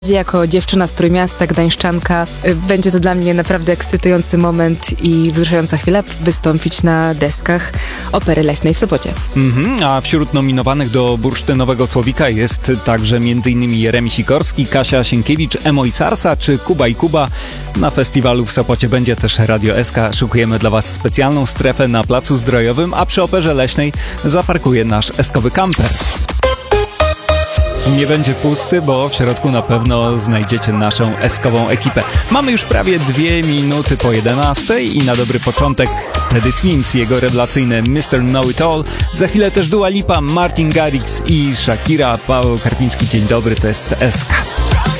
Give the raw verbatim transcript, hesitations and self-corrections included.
Jako dziewczyna z Trójmiasta, gdańszczanka, będzie to dla mnie naprawdę ekscytujący moment i wzruszająca chwila wystąpić na deskach Opery Leśnej w Sopocie. Mhm, a wśród nominowanych do Bursztynowego Słowika jest także m.in. Jeremi Sikorski, Kasia Sienkiewicz, Emo i Sarsa czy Kuba i Kuba. Na festiwalu w Sopocie będzie też Radio S K. Szykujemy dla Was specjalną strefę na Placu Zdrojowym, a przy Operze Leśnej zaparkuje nasz eskowy kamper. Nie będzie pusty, bo w środku na pewno znajdziecie naszą eskową ekipę. Mamy już prawie dwie minuty po jedenastej i na dobry początek Teddy Swims, jego rewelacyjny mister Know It All. Za chwilę też Dua Lipa, Martin Garrix i Shakira. Paweł Karpiński, dzień dobry, to jest S K.